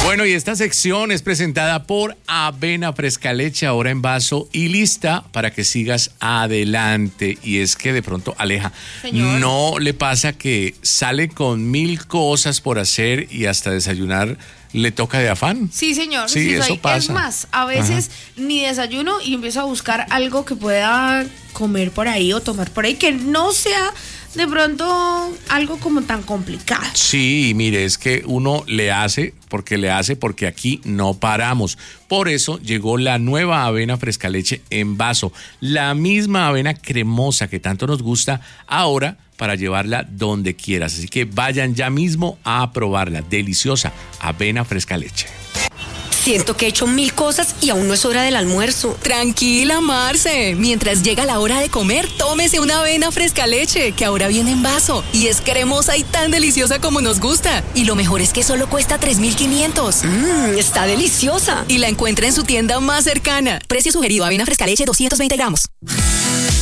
Bueno, y esta sección es presentada por Avena Fresca Leche, ahora en vaso y lista para que sigas adelante. Y es que de pronto, Aleja, Señor. ¿no le pasa que sale con 1000 cosas por hacer y hasta desayunar le toca de afán? Sí, señor. Sí, eso pasa. Es más, a veces ni desayuno y empiezo a buscar algo que pueda comer por ahí o tomar por ahí que no sea de pronto algo como tan complicado. Sí, mire, es que uno le hace porque aquí no paramos. Por eso llegó la nueva avena fresca leche en vaso, la misma avena cremosa que tanto nos gusta ahora para llevarla donde quieras. Así que vayan ya mismo a probarla. Deliciosa avena fresca leche. Siento que he hecho 1000 cosas y aún no es hora del almuerzo. Tranquila, Marce. Mientras llega la hora de comer, tómese una avena fresca leche, que ahora viene en vaso y es cremosa y tan deliciosa como nos gusta. Y lo mejor es que solo cuesta 3.500. Está deliciosa. Y la encuentra en su tienda más cercana. Precio sugerido, avena fresca leche 220 gramos.